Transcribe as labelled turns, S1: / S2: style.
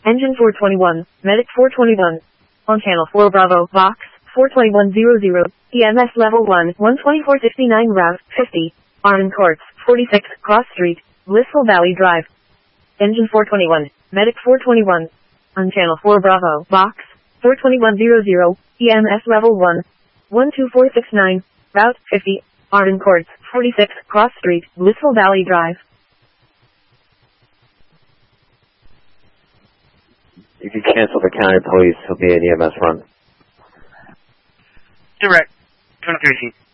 S1: Engine 421, Medic 421. On channel 4 Bravo, Vox, 42100, EMS level 1, 12469 route, 50, Arden Courts, 46, Cross Street, Blissful Valley Drive. Engine 421, Medic 421. On channel 4 Bravo, Vox, 42100, EMS level 1, 12469, route, 50, Arden Courts, 46, Cross Street, Blissful Valley Drive.
S2: You can cancel the county police. He'll be an EMS run.
S3: Direct. 213.